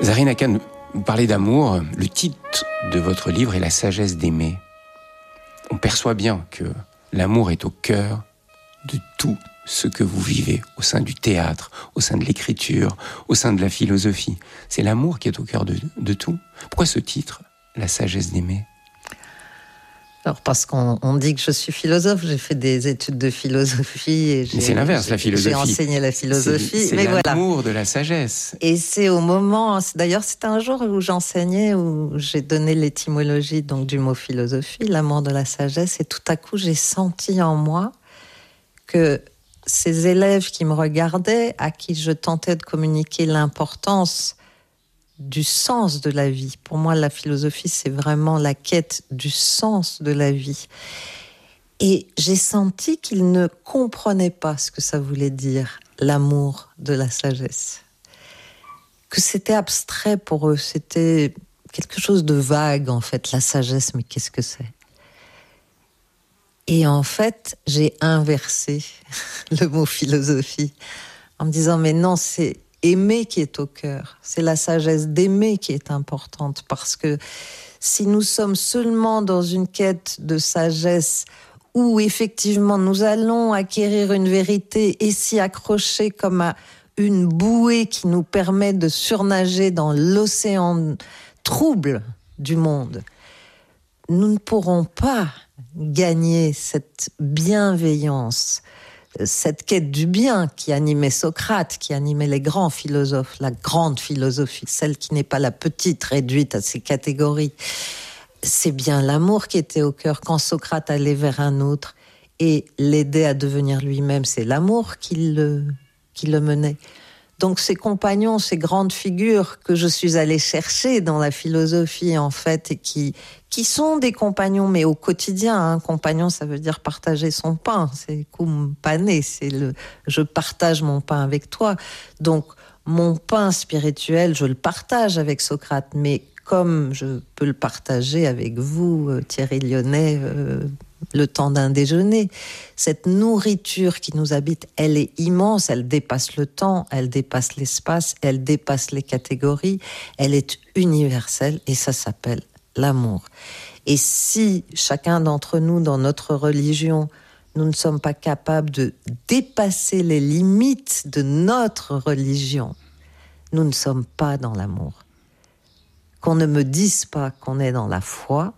Zarina Khan, vous parlez d'amour. Le titre de votre livre est La sagesse d'aimer. On perçoit bien que l'amour est au cœur de tout ce que vous vivez au sein du théâtre, au sein de l'écriture, au sein de la philosophie. C'est l'amour qui est au cœur de tout. Pourquoi ce titre, La sagesse d'aimer ? Alors parce qu'on dit que je suis philosophe, j'ai fait des études de philosophie. Mais c'est l'inverse, la philosophie. J'ai enseigné la philosophie. C'est l'amour de la sagesse. Et c'est au moment, d'ailleurs c'était un jour où j'enseignais, où j'ai donné l'étymologie donc, du mot philosophie, l'amour de la sagesse, et tout à coup j'ai senti en moi que ces élèves qui me regardaient, à qui je tentais de communiquer l'importance du sens de la vie. Pour moi, la philosophie, c'est vraiment la quête du sens de la vie. Et j'ai senti qu'ils ne comprenaient pas ce que ça voulait dire, l'amour de la sagesse. Que c'était abstrait pour eux, c'était quelque chose de vague, en fait, la sagesse, mais qu'est-ce que c'est ? Et en fait, j'ai inversé le mot philosophie en me disant, mais non, c'est aimer qui est au cœur. C'est la sagesse d'aimer qui est importante, parce que si nous sommes seulement dans une quête de sagesse où effectivement nous allons acquérir une vérité et s'y accrocher comme à une bouée qui nous permet de surnager dans l'océan trouble du monde, nous ne pourrons pas gagner cette bienveillance, cette quête du bien qui animait Socrate, qui animait les grands philosophes, la grande philosophie, celle qui n'est pas la petite réduite à ces catégories. C'est bien l'amour qui était au cœur quand Socrate allait vers un autre et l'aidait à devenir lui-même. C'est l'amour qui le menait. Donc ces compagnons, ces grandes figures que je suis allée chercher dans la philosophie en fait, et qui sont des compagnons, mais au quotidien. Hein. Compagnon, ça veut dire partager son pain. C'est cum pane, c'est je partage mon pain avec toi. Donc mon pain spirituel, je le partage avec Socrate, mais comme je peux le partager avec vous, Thierry Lyonnais, le temps d'un déjeuner. Cette nourriture qui nous habite, elle est immense, elle dépasse le temps, elle dépasse l'espace, elle dépasse les catégories, elle est universelle et ça s'appelle l'amour. Et si chacun d'entre nous, dans notre religion, nous ne sommes pas capables de dépasser les limites de notre religion, nous ne sommes pas dans l'amour. Qu'on ne me dise pas qu'on est dans la foi,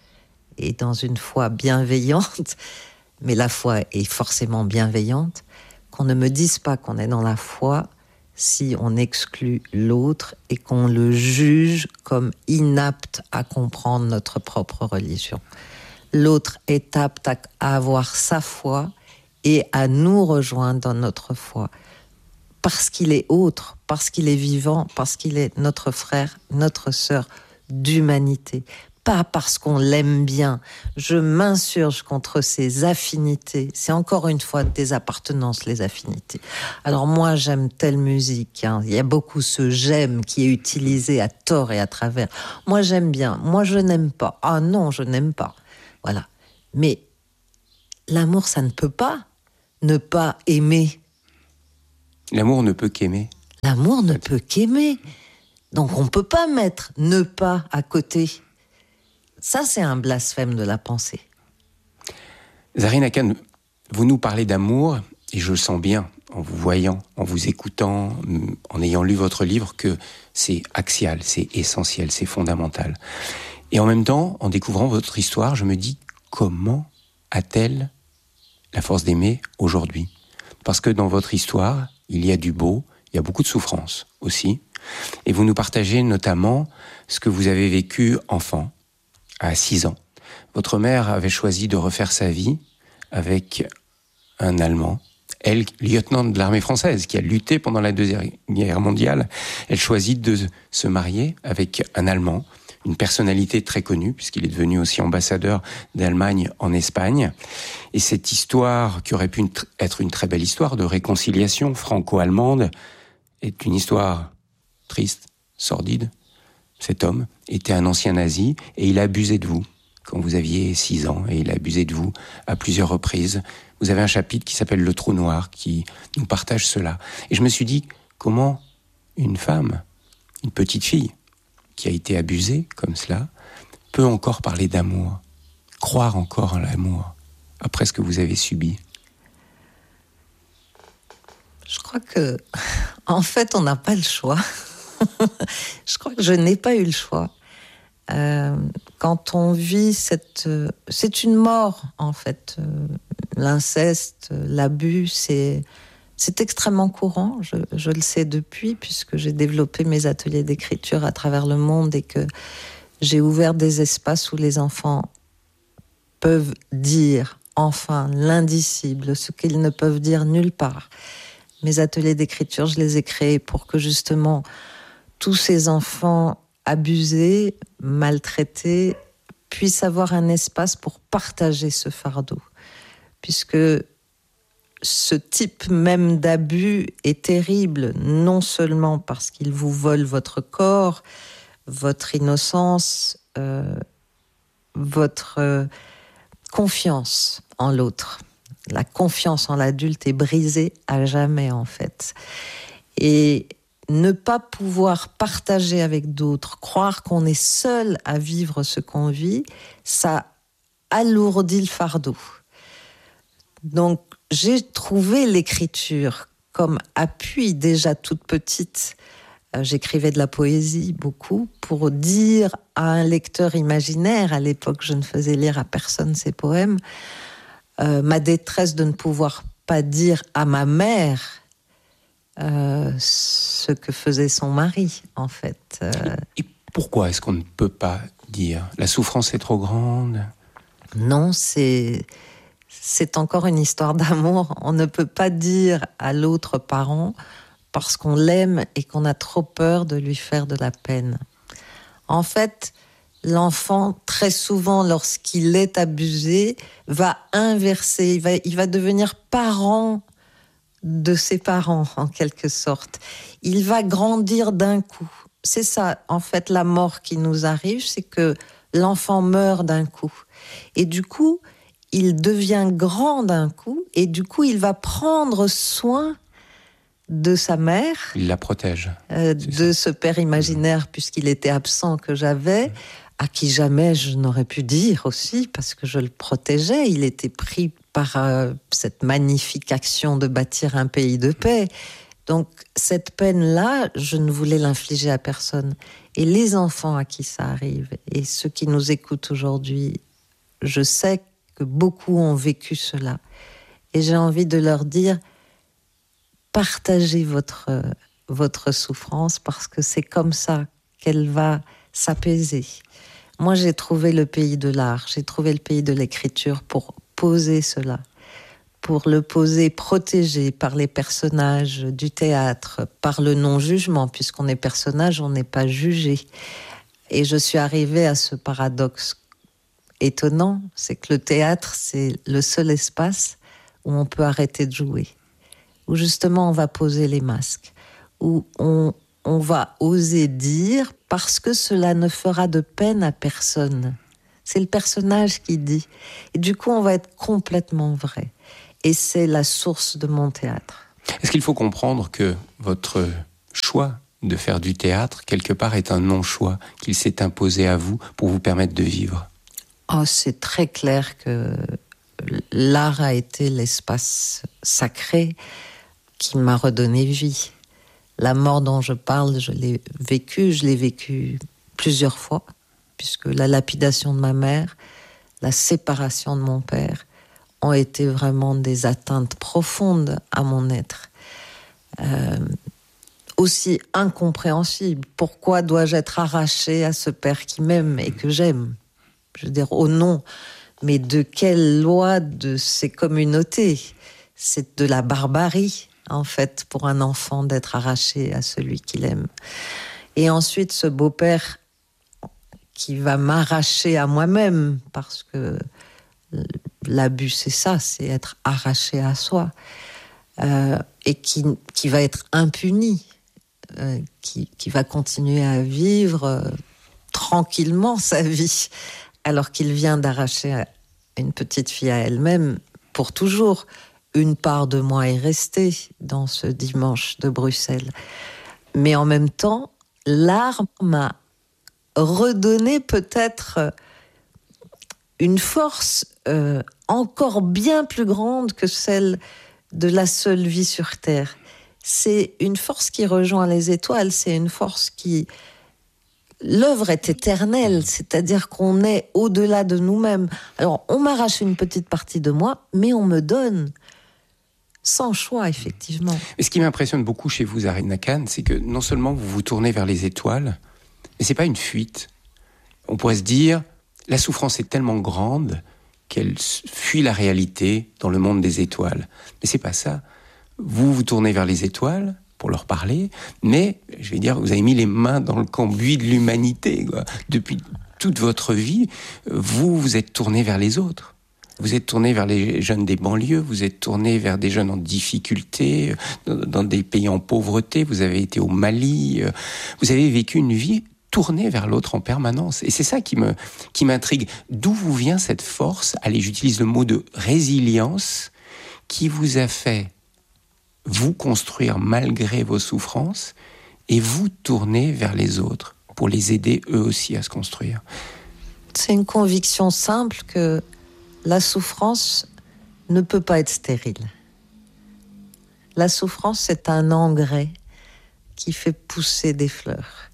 et dans une foi bienveillante, mais la foi est forcément bienveillante, qu'on ne me dise pas qu'on est dans la foi si on exclut l'autre et qu'on le juge comme inapte à comprendre notre propre religion. L'autre est apte à avoir sa foi et à nous rejoindre dans notre foi. Parce qu'il est autre, parce qu'il est vivant, parce qu'il est notre frère, notre sœur d'humanité. Pas parce qu'on l'aime bien. Je m'insurge contre ces affinités. C'est encore une fois des appartenances, les affinités. Alors moi, j'aime telle musique. Hein. Il y a beaucoup ce « j'aime » qui est utilisé à tort et à travers. Moi, j'aime bien. Moi, je n'aime pas. Ah non, je n'aime pas. Voilà. Mais l'amour, ça ne peut pas ne pas aimer. L'amour ne peut qu'aimer. L'amour ne peut qu'aimer. Donc on ne peut pas mettre « ne pas » à côté. Ça, c'est un blasphème de la pensée. Zarina Khan, vous nous parlez d'amour, et je le sens bien, en vous voyant, en vous écoutant, en ayant lu votre livre, que c'est axial, c'est essentiel, c'est fondamental. Et en même temps, en découvrant votre histoire, je me dis, comment a-t-elle la force d'aimer aujourd'hui ? Parce que dans votre histoire, il y a du beau, il y a beaucoup de souffrance aussi, et vous nous partagez notamment ce que vous avez vécu enfant, à 6 ans. Votre mère avait choisi de refaire sa vie avec un Allemand. Elle, lieutenant de l'armée française, qui a lutté pendant la Deuxième Guerre mondiale, elle choisit de se marier avec un Allemand, une personnalité très connue, puisqu'il est devenu aussi ambassadeur d'Allemagne en Espagne. Et cette histoire, qui aurait pu être une très belle histoire de réconciliation franco-allemande, est une histoire triste, sordide. Cet homme était un ancien nazi et il a abusé de vous quand vous aviez 6 ans et il a abusé de vous à plusieurs reprises. Vous avez un chapitre qui s'appelle « Le trou noir » qui nous partage cela. Et je me suis dit, comment une femme une petite fille qui a été abusée comme cela peut encore parler d'amour, croire encore en l'amour après ce que vous avez subi? Je crois que, en fait, on n'a pas le choix. Je crois que je n'ai pas eu le choix. Quand on vit c'est une mort, en fait. L'inceste, l'abus, c'est extrêmement courant. Je le sais depuis, puisque j'ai développé mes ateliers d'écriture à travers le monde et que j'ai ouvert des espaces où les enfants peuvent dire, enfin, l'indicible, ce qu'ils ne peuvent dire nulle part. Mes ateliers d'écriture, je les ai créés pour que justement tous ces enfants abusés, maltraités, puissent avoir un espace pour partager ce fardeau. Puisque ce type même d'abus est terrible, non seulement parce qu'il vous vole votre corps, votre innocence, votre confiance en l'autre. La confiance en l'adulte est brisée à jamais, en fait. Et ne pas pouvoir partager avec d'autres, croire qu'on est seul à vivre ce qu'on vit, ça alourdit le fardeau. Donc, j'ai trouvé l'écriture comme appui déjà toute petite. J'écrivais de la poésie beaucoup pour dire à un lecteur imaginaire, à l'époque je ne faisais lire à personne ces poèmes, ma détresse de ne pouvoir pas dire à ma mère ce que faisait son mari, en fait. Et pourquoi est-ce qu'on ne peut pas dire? La souffrance est trop grande? Non, c'est encore une histoire d'amour. On ne peut pas dire à l'autre parent parce qu'on l'aime et qu'on a trop peur de lui faire de la peine. En fait, l'enfant, très souvent, lorsqu'il est abusé, va inverser, il va devenir parent de ses parents, en quelque sorte. Il va grandir d'un coup. C'est ça, en fait, la mort qui nous arrive, c'est que l'enfant meurt d'un coup. Et du coup, il devient grand d'un coup, et du coup, il va prendre soin de sa mère. Il la protège. De ce père imaginaire, puisqu'il était absent, que j'avais, à qui jamais je n'aurais pu dire aussi, parce que je le protégeais. Il était pris par cette magnifique action de bâtir un pays de paix. Donc, cette peine-là, je ne voulais l'infliger à personne. Et les enfants à qui ça arrive, et ceux qui nous écoutent aujourd'hui, je sais que beaucoup ont vécu cela. Et j'ai envie de leur dire, partagez votre souffrance, parce que c'est comme ça qu'elle va s'apaiser. Moi, j'ai trouvé le pays de l'art, j'ai trouvé le pays de l'écriture pour poser cela, pour le poser protégé par les personnages du théâtre, par le non-jugement, puisqu'on est personnage, on n'est pas jugé. Et je suis arrivée à ce paradoxe étonnant, c'est que le théâtre, c'est le seul espace où on peut arrêter de jouer, où justement on va poser les masques, où on va oser dire, parce que cela ne fera de peine à personne. C'est le personnage qui dit. Et du coup, on va être complètement vrai. Et c'est la source de mon théâtre. Est-ce qu'il faut comprendre que votre choix de faire du théâtre, quelque part, est un non-choix, qu'il s'est imposé à vous pour vous permettre de vivre? Oh, c'est très clair que l'art a été l'espace sacré qui m'a redonné vie. La mort dont je parle, je l'ai vécue plusieurs fois, puisque la lapidation de ma mère, la séparation de mon père ont été vraiment des atteintes profondes à mon être. Aussi incompréhensible. Pourquoi dois-je être arrachée à ce père qui m'aime et que j'aime? Je veux dire, au nom, mais de quelle loi de ces communautés? C'est de la barbarie, en fait, pour un enfant d'être arraché à celui qu'il aime. Et ensuite, ce beau-père qui va m'arracher à moi-même, parce que l'abus, c'est ça, c'est être arraché à soi, et qui va être impuni, qui va continuer à vivre tranquillement sa vie, alors qu'il vient d'arracher une petite fille à elle-même pour toujours. Une part de moi est restée dans ce dimanche de Bruxelles. Mais en même temps, l'art m'a redonné peut-être une force encore bien plus grande que celle de la seule vie sur Terre. C'est une force qui rejoint les étoiles, c'est une force qui... L'œuvre est éternelle, c'est-à-dire qu'on est au-delà de nous-mêmes. Alors, on m'arrache une petite partie de moi, mais on me donne, sans choix, effectivement. Mais ce qui m'impressionne beaucoup chez vous, Zarina Khan, c'est que non seulement vous vous tournez vers les étoiles, mais c'est pas une fuite. On pourrait se dire, la souffrance est tellement grande qu'elle fuit la réalité dans le monde des étoiles. Mais c'est pas ça. Vous vous tournez vers les étoiles pour leur parler, mais, je vais dire, vous avez mis les mains dans le cambouis de l'humanité, quoi. Depuis toute votre vie, vous vous êtes tourné vers les autres. Vous êtes tourné vers les jeunes des banlieues, vous êtes tourné vers des jeunes en difficulté, dans des pays en pauvreté, vous avez été au Mali, vous avez vécu une vie tournée vers l'autre en permanence. Et c'est ça qui m'intrigue. D'où vous vient cette force, allez, j'utilise le mot de résilience, qui vous a fait vous construire malgré vos souffrances et vous tourner vers les autres pour les aider eux aussi à se construire. C'est une conviction simple que la souffrance ne peut pas être stérile. La souffrance, c'est un engrais qui fait pousser des fleurs.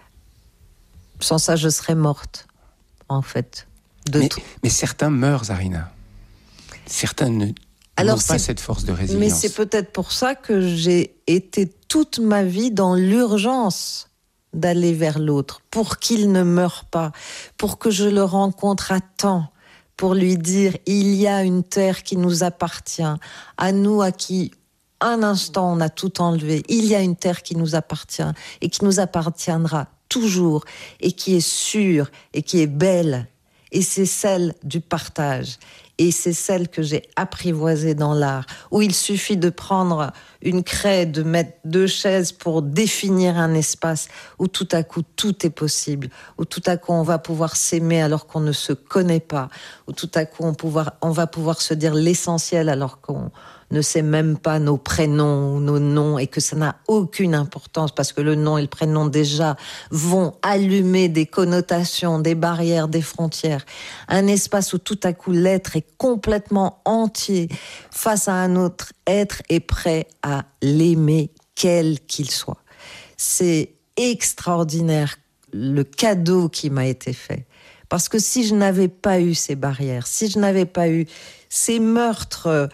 Sans ça, je serais morte, en fait. Mais certains meurent, Zarina. Certains n'ont pas cette force de résilience. Mais c'est peut-être pour ça que j'ai été toute ma vie dans l'urgence d'aller vers l'autre, pour qu'il ne meure pas, pour que je le rencontre à temps, pour lui dire, il y a une terre qui nous appartient, à nous à qui, un instant, on a tout enlevé. Il y a une terre qui nous appartient et qui nous appartiendra toujours, et qui est sûre, et qui est belle. Et c'est celle du partage. Et c'est celle que j'ai apprivoisée dans l'art, où il suffit de prendre une craie, de mettre 2 chaises pour définir un espace, où tout à coup tout est possible, où tout à coup on va pouvoir s'aimer alors qu'on ne se connaît pas, où tout à coup on va pouvoir se dire l'essentiel alors qu'on ne sait même pas nos prénoms ou nos noms, et que ça n'a aucune importance parce que le nom et le prénom déjà vont allumer des connotations, des barrières, des frontières. Un espace où tout à coup l'être est complètement entier face à un autre être et prêt à l'aimer quel qu'il soit. C'est extraordinaire le cadeau qui m'a été fait. Parce que si je n'avais pas eu ces barrières, si je n'avais pas eu ces meurtres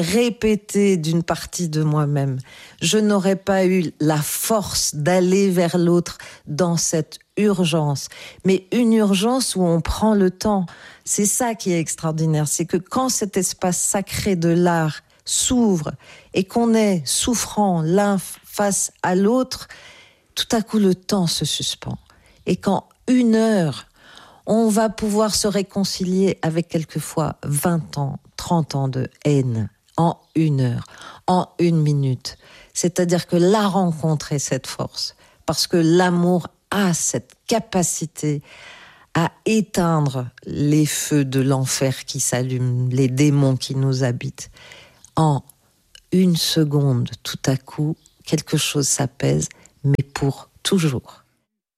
répété d'une partie de moi-même, je n'aurais pas eu la force d'aller vers l'autre dans cette urgence. Mais une urgence où on prend le temps. C'est ça qui est extraordinaire. C'est que quand cet espace sacré de l'art s'ouvre et qu'on est souffrant l'un face à l'autre, tout à coup le temps se suspend. Et qu'en 1 heure, on va pouvoir se réconcilier avec quelquefois 20 ans, 30 ans de haine. En 1 heure, en 1 minute. C'est-à-dire que la rencontre est cette force. Parce que l'amour a cette capacité à éteindre les feux de l'enfer qui s'allument, les démons qui nous habitent. En 1 seconde, tout à coup, quelque chose s'apaise, mais pour toujours.